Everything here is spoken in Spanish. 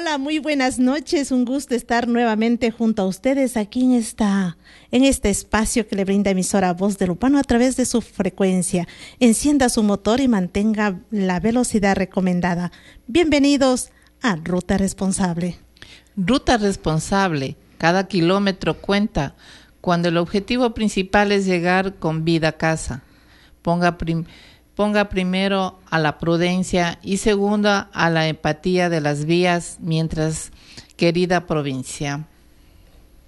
Hola, muy buenas noches. Un gusto estar nuevamente junto a ustedes aquí en este espacio que le brinda emisora Voz del Urbano a través de su frecuencia. Encienda su motor y mantenga la velocidad recomendada. Bienvenidos a Ruta Responsable. Ruta Responsable. Cada kilómetro cuenta cuando el objetivo principal es llegar con vida a casa. Ponga primero a la prudencia y segundo a la empatía de las vías, mientras, querida provincia,